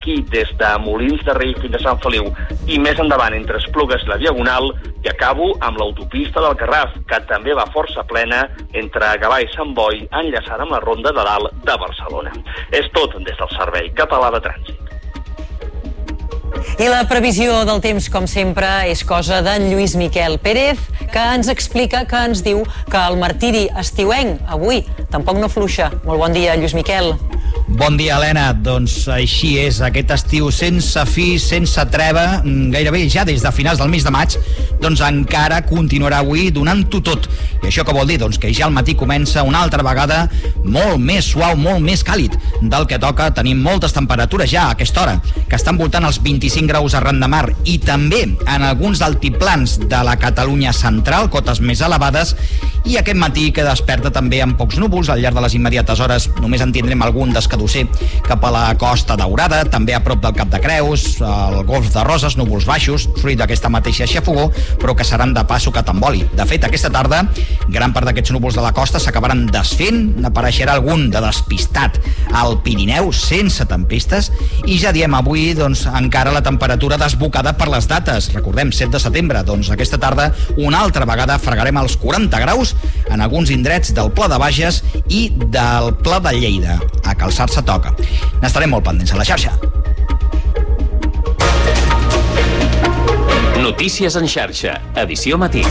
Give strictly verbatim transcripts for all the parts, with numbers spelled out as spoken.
aquí des de Molins de Rei fins a Sant Feliu i més endavant entre Esplugues i la Diagonal, i acabo amb l'autopista del Garraf, que també va força plena entre Gavà i Sant Boi, enllaçada amb la Ronda de Dalt de Barcelona. És tot des del Servei Català de Trànsit. I la previsió del temps, com sempre, és cosa d'en Lluís Miquel Pérez, que ens explica, que ens diu que el martiri estiuenc avui tampoc no fluixa. Molt bon dia, Lluís Miquel. Bon dia, Helena. Doncs així és, aquest estiu sense fi, sense treva, gairebé ja des de finals del mes de maig, doncs encara continuarà avui donant-ho tot. I això què vol dir? Doncs que ja al matí comença una altra vegada molt més suau, molt més càlid del que toca. Tenim moltes temperatures ja a aquesta hora, que estan voltant els vint-i-cinc graus arran de mar, i també en alguns altiplans de la Catalunya central, cotes més elevades, i aquest matí que desperta també amb pocs núvols. Al llarg de les immediates hores només en tindrem algun d'escadusser cap a la Costa Daurada, també a prop del Cap de Creus, al Golf de Roses, núvols baixos, fruit d'aquesta mateixa xafogor, però que seran de passo que t'emboli. De fet, aquesta tarda, gran part d'aquests núvols de la costa s'acabaran desfent, apareixerà algun de despistat al Pirineu, sense tempestes, i ja diem avui, doncs, encara la temperatura desbocada per les dates. Recordem, set de setembre, doncs aquesta tarda una altra vegada fregarem els quaranta graus en alguns indrets del Pla de Bages i del Pla de Lleida. A calçar-se toca. N'estarem molt pendents a la xarxa. Notícies en xarxa, edició matí.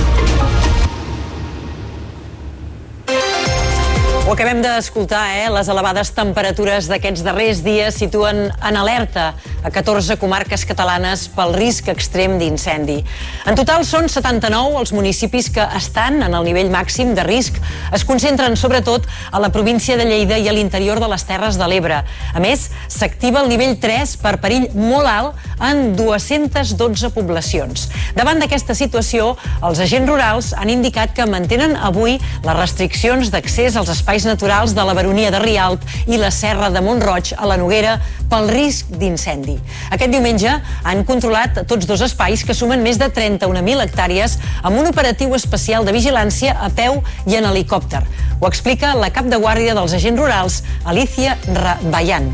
Ho acabem d'escoltar, eh? Les elevades temperatures d'aquests darrers dies situen en alerta a catorze comarques catalanes pel risc extrem d'incendi. En total són setanta-nou els municipis que estan en el nivell màxim de risc. Es concentren sobretot a la província de Lleida i a l'interior de les Terres de l'Ebre. A més, s'activa el nivell tres per perill molt alt en dues-centes dotze poblacions. Davant d'aquesta situació, els agents rurals han indicat que mantenen avui les restriccions d'accés als espais naturals de la Baronia de Rialp i la Serra de Mont-roig a la Noguera pel risc d'incendi. Aquest diumenge han controlat tots dos espais que sumen més de trenta-un mil hectàrees amb un operatiu especial de vigilància a peu i en helicòpter. Ho explica la cap de guàrdia dels agents rurals, Alicia Bayan.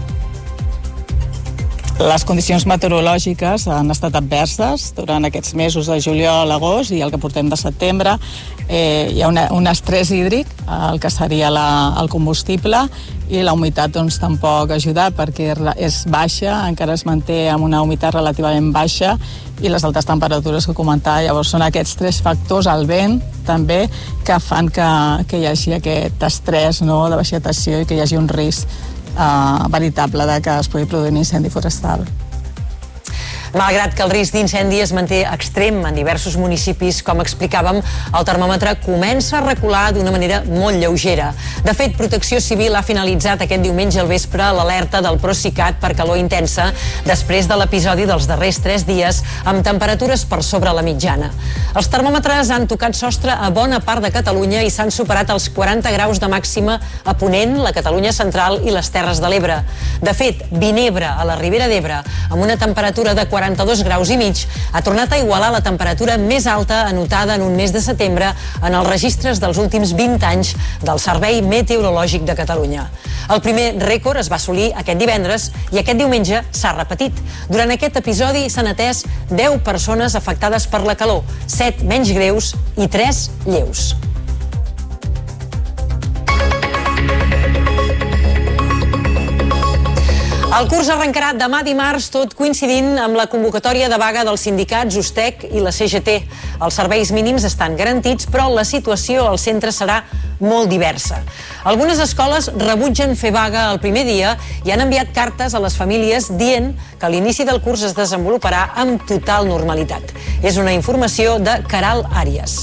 Les condicions meteorològiques han estat adverses durant aquests mesos de juliol, agost i el que portem de setembre. Eh, hi ha una, un estrès hídric, el que seria la, el combustible, i la humitat doncs, tampoc ha ajudat perquè és baixa, encara es manté amb una humitat relativament baixa, i les altes temperatures que comentava. Llavors són aquests tres factors, el vent també, que fan que, que hi hagi aquest estrès, no?, de vegetació, i que hi hagi un risc Uh, veritable de que es pugui produir un incendi forestal. Malgrat que el risc d'incendi es manté extrem en diversos municipis, com explicàvem, el termòmetre comença a recular d'una manera molt lleugera. De fet, Protecció Civil ha finalitzat aquest diumenge al vespre l'alerta del Procicat per calor intensa després de l'episodi dels darrers tres dies amb temperatures per sobre la mitjana. Els termòmetres han tocat sostre a bona part de Catalunya i s'han superat els quaranta graus de màxima a Ponent, la Catalunya central i les Terres de l'Ebre. De fet, Vinebre, a la Ribera d'Ebre, amb una temperatura de quaranta-dos graus i mig, ha tornat a igualar la temperatura més alta anotada en un mes de setembre en els registres dels últims vint anys del Servei Meteorològic de Catalunya. El primer rècord es va assolir aquest divendres i aquest diumenge s'ha repetit. Durant aquest episodi s'han atès deu persones afectades per la calor, set menys greus i tres lleus. El curs arrencarà demà dimarts, tot coincidint amb la convocatòria de vaga dels sindicats USTEC i la C G T. Els serveis mínims estan garantits, però la situació al centre serà molt diversa. Algunes escoles rebutgen fer vaga el primer dia i han enviat cartes a les famílies dient que l'inici del curs es desenvoluparà amb total normalitat. És una informació de Caral Àries.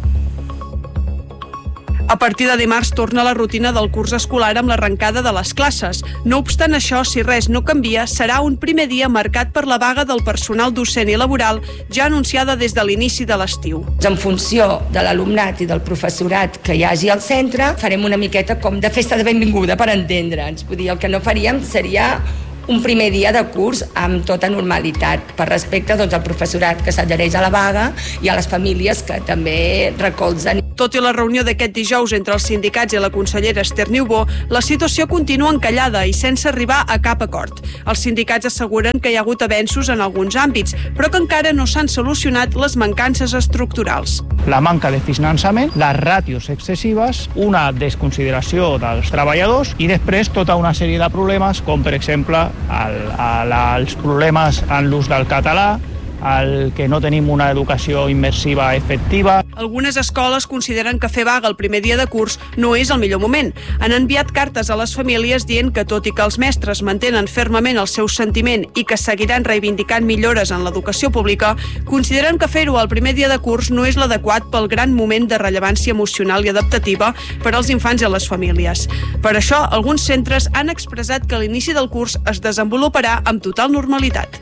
A partir de dimarts torna la rutina del curs escolar amb l'arrencada de les classes. No obstant això, si res no canvia, serà un primer dia marcat per la vaga del personal docent i laboral ja anunciada des de l'inici de l'estiu. En funció de l'alumnat i del professorat que hi hagi al centre, farem una miqueta com de festa de benvinguda, per entendre'ns. Vull dir, el que no faríem seria un primer dia de curs amb tota normalitat, per respecte doncs, al professorat que s'adhereix a la vaga i a les famílies que també recolzen. Tot i la reunió d'aquest dijous entre els sindicats i la consellera Esther Niubó, la situació continua encallada i sense arribar a cap acord. Els sindicats asseguren que hi ha hagut avenços en alguns àmbits, però que encara no s'han solucionat les mancances estructurals. La manca de finançament, les ràtios excessives, una desconsideració dels treballadors i després tota una sèrie de problemes, com per exemple el, el, els problemes en l'ús del català, el que no tenim una educació immersiva efectiva. Algunes escoles consideren que fer vaga el primer dia de curs no és el millor moment. Han enviat cartes a les famílies dient que, tot i que els mestres mantenen fermament el seu sentiment i que seguiran reivindicant millores en l'educació pública, consideren que fer-ho el primer dia de curs no és l'adequat pel gran moment de rellevància emocional i adaptativa per als infants i a les famílies. Per això, alguns centres han expressat que l'inici del curs es desenvoluparà amb total normalitat.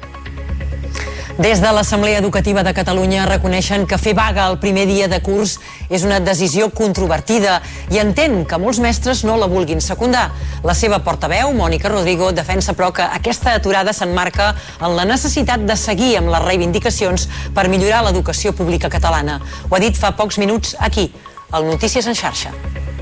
Des de l'Assemblea Educativa de Catalunya reconeixen que fer vaga el primer dia de curs és una decisió controvertida i entén que molts mestres no la vulguin secundar. La seva portaveu, Mònica Rodrigo, defensa però que aquesta aturada s'emmarca en la necessitat de seguir amb les reivindicacions per millorar l'educació pública catalana. Ho ha dit fa pocs minuts aquí, al Notícies en xarxa.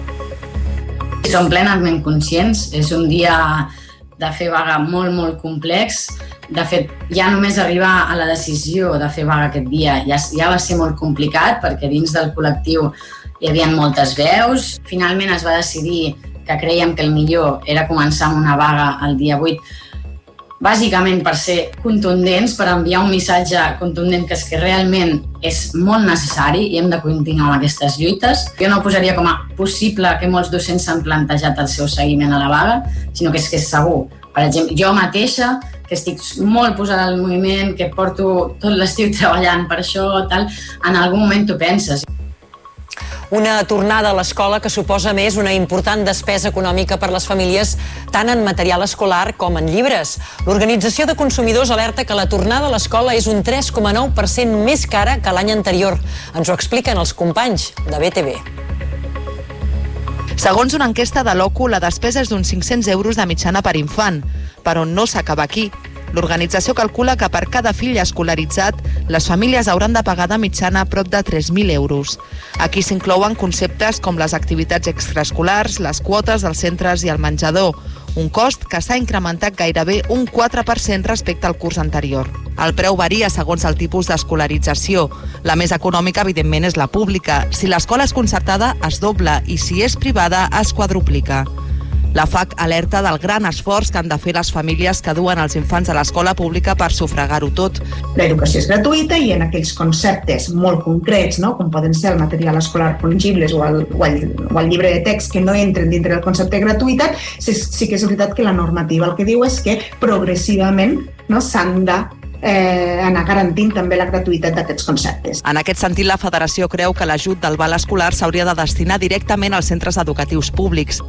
Som plenament conscients, és un dia de fer vaga molt, molt complex. De fet, ja només arribar a la decisió de fer vaga aquest dia ja, ja va ser molt complicat perquè dins del col·lectiu hi havia moltes veus. Finalment es va decidir que creiem que el millor era començar amb una vaga el dia vuit, bàsicament per ser contundents, per enviar un missatge contundent que és que realment és molt necessari i hem de continuar amb aquestes lluites. Jo no posaria com a possible que molts docents s'han plantejat el seu seguiment a la vaga, sinó que és que és segur. Per exemple, jo mateixa, que estic molt posada al moviment, que porto tot l'estiu treballant per això, tal, en algun moment t'ho penses. Una tornada a l'escola que suposa més una important despesa econòmica per les famílies, tant en material escolar com en llibres. L'Organització de Consumidors alerta que la tornada a l'escola és un tres coma nou per cent més cara que l'any anterior. Ens ho expliquen els companys de B T V. Segons una enquesta de l'O C U, la despesa és d'uns cinc-cents euros de mitjana per infant, però no s'acaba aquí. L'organització calcula que per cada fill escolaritzat, les famílies hauran de pagar de mitjana prop de tres mil euros. Aquí s'inclouen conceptes com les activitats extraescolars, les quotes dels centres i el menjador, un cost que s'ha incrementat gairebé un quatre per cent respecte al curs anterior. El preu varia segons el tipus d'escolarització. La més econòmica, evidentment, és la pública. Si l'escola és concertada, es dobla, i si és privada, es quadruplica. La F A C alerta del gran esforç que han de fer les famílies que duen els infants a l'escola pública per sufragar-ho tot. L'educació és gratuïta i en aquells conceptes molt concrets, no? Com poden ser el material escolar fungibles o el, o, el, o el llibre de text que no entren dintre del concepte de gratuïtat, sí, sí que és veritat que la normativa el que diu és que progressivament no, s'han de Eh, anar garantint també la gratuïtat d'aquests conceptes. En aquest sentit, la Federació creu que l'ajut del val escolar s'hauria de destinar directament als centres educatius públics.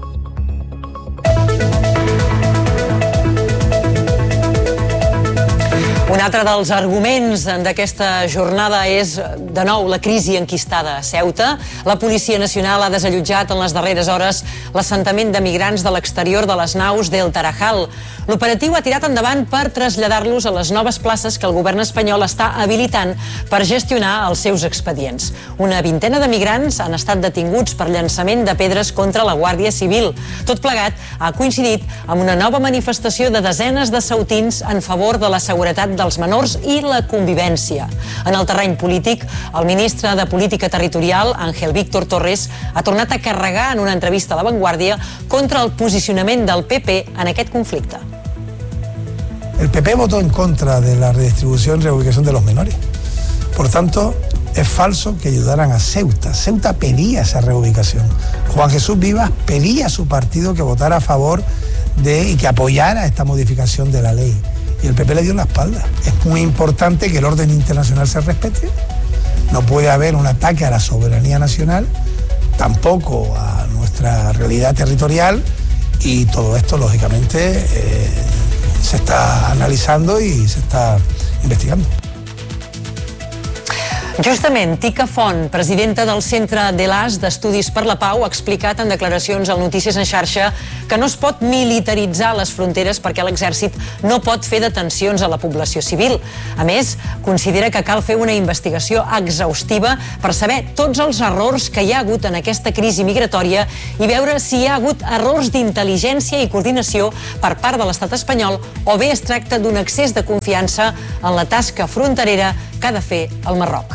Un altre dels arguments d'aquesta jornada és, de nou, la crisi enquistada a Ceuta. La Policia Nacional ha desallotjat en les darreres hores l'assentament de migrants de l'exterior de les naus del Tarajal. L'operatiu ha tirat endavant per traslladar-los a les noves places que el govern espanyol està habilitant per gestionar els seus expedients. Una vintena de migrants han estat detinguts per llançament de pedres contra la Guàrdia Civil. Tot plegat ha coincidit amb una nova manifestació de desenes de ceutins en favor de la seguretat dels menors i la convivència. En el terreny polític, el ministre de Política Territorial, Ángel Víctor Torres, ha tornat a carregar en una entrevista a La Vanguardia contra el posicionament del P P en aquest conflicte. El P P votó en contra de la redistribución y reubicación de los menores. Por tanto, es falso que ayudaran a Ceuta. Ceuta pedía esa reubicación. Juan Jesús Vivas pedía a su partido que votara a favor de y que apoyara esta modificación de la ley. Y el P P le dio la espalda. Es muy importante que el orden internacional se respete. No puede haber un ataque a la soberanía nacional, tampoco a nuestra realidad territorial, y todo esto, lógicamente, eh, se está analizando y se está investigando. Justament, Tica Font, presidenta del Centre de l'As d'Estudis per la Pau, ha explicat en declaracions al Notícies en Xarxa que no es pot militaritzar les fronteres perquè l'exèrcit no pot fer detencions a la població civil. A més, considera que cal fer una investigació exhaustiva per saber tots els errors que hi ha hagut en aquesta crisi migratòria i veure si hi ha hagut errors d'intel·ligència i coordinació per part de l'estat espanyol o bé es tracta d'un excés de confiança en la tasca fronterera que ha de fer el Marroc.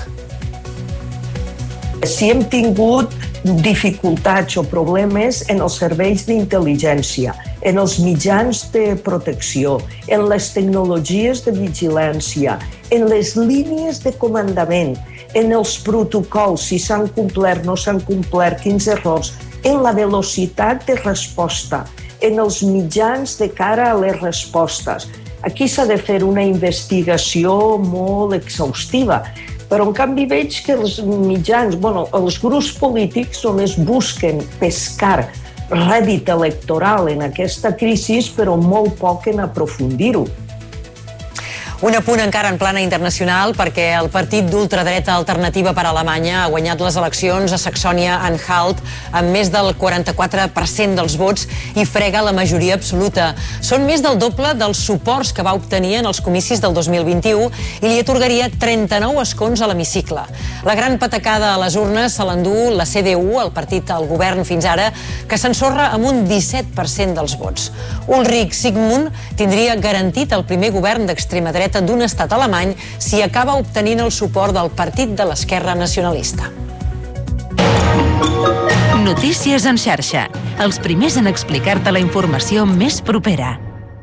Si hem tingut dificultats o problemes en els serveis d'intel·ligència, en els mitjans de protecció, en les tecnologies de vigilància, en les línies de comandament, en els protocols, si s'han complert, no s'han complert, quins errors, en la velocitat de resposta, en els mitjans de cara a les respostes. Aquí s'ha de fer una investigació molt exhaustiva, però en canvi veig que els mitjans, bueno, els grups polítics només busquen pescar rèdit electoral en aquesta crisi, però molt poc en aprofundir-ho. Un apunt encara en plana internacional perquè el partit d'ultradreta Alternativa per Alemanya ha guanyat les eleccions a Saxònia-Anhalt amb més del quaranta-quatre per cent dels vots i frega la majoria absoluta. Són més del doble dels suports que va obtenir en els comicis del dos mil vint-i-u i li atorgaria trenta-nou escons a l'hemicicle. La gran patacada a les urnes se l'endú la C D U, el partit al govern fins ara, que s'ensorra amb un disset per cent dels vots. Ulrich Sigmund tindria garantit el primer govern d'extrema dreta d'un estat alemany si acaba obtenint el suport del partit de l'esquerra nacionalista. Notícies en xarxa. Els primers en explicar-te la informació més propera.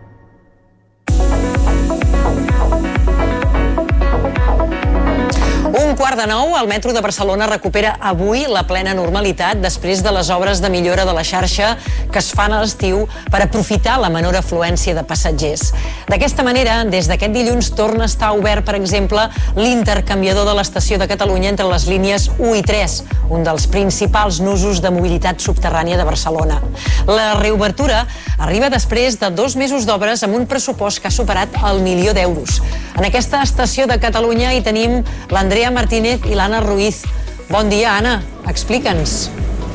Un quart de nou, el metro de Barcelona recupera avui la plena normalitat després de les obres de millora de la xarxa que es fan a l'estiu per aprofitar la menor afluència de passatgers. D'aquesta manera, des d'aquest dilluns torna a estar obert, per exemple, l'intercanviador de l'estació de Catalunya entre les línies u i tres, un dels principals nusos de mobilitat subterrània de Barcelona. La reobertura arriba després de dos mesos d'obres amb un pressupost que ha superat el milió d'euros. En aquesta estació de Catalunya hi tenim l'Andrea Martínez i l'Anna Ruiz. Bon dia, Anna. Explica'ns.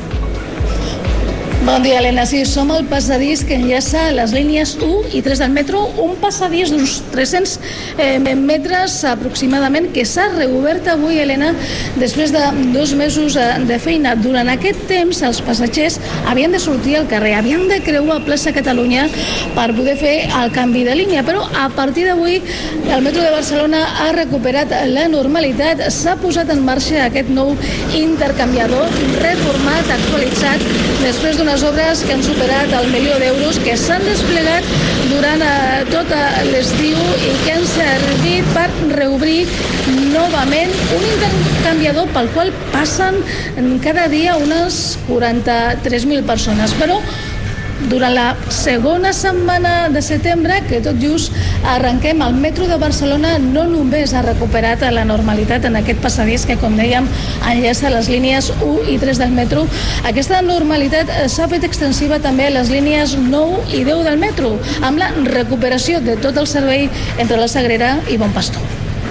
Bon dia, Helena. Sí, som al passadís que enllaça les línies u i tres del metro, un passadís d'uns tres-cents eh, metres aproximadament que s'ha reobert avui, Helena, després de dos mesos de feina. Durant aquest temps, els passatgers havien de sortir al carrer, havien de creuar plaça Catalunya per poder fer el canvi de línia, però a partir d'avui el metro de Barcelona ha recuperat la normalitat, s'ha posat en marxa aquest nou intercanviador reformat, actualitzat, després d'una unes obres que han superat el milió d'euros, que s'han desplegat durant eh, tot l'estiu i que han servit per reobrir novament un intercanviador pel qual passen cada dia unes quaranta-tres mil persones. Però durant la segona setmana de setembre, que tot just arrenquem, el metro de Barcelona no només ha recuperat la normalitat en aquest passadís que, com dèiem, enllaça les línies u i tres del metro. Aquesta normalitat s'ha fet extensiva també a les línies nou i deu del metro, amb la recuperació de tot el servei entre la Sagrera i Bon Pastor.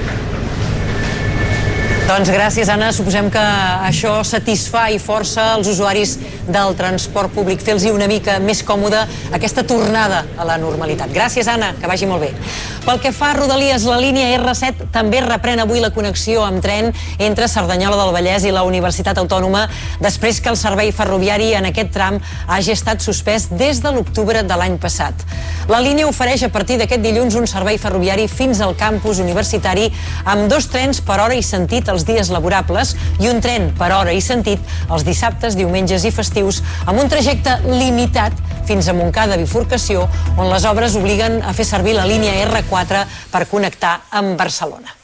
Doncs gràcies, Anna. Suposem que això satisfà i força els usuaris del transport públic, fer-los una mica més còmoda aquesta tornada a la normalitat. Gràcies, Anna, que vagi molt bé. Pel que fa a Rodalies, la línia erre set també reprèn avui la connexió amb tren entre Cerdanyola del Vallès i la Universitat Autònoma, després que el servei ferroviari en aquest tram hagi estat suspès des de l'octubre de l'any passat. La línia ofereix a partir d'aquest dilluns un servei ferroviari fins al campus universitari amb dos trens per hora i sentit els dies laborables i un tren per hora i sentit els dissabtes, diumenges i festius, amb un trajecte limitat fins a Montcada Bifurcació, on les obres obliguen a fer servir la línia erre quatre per connectar amb Barcelona.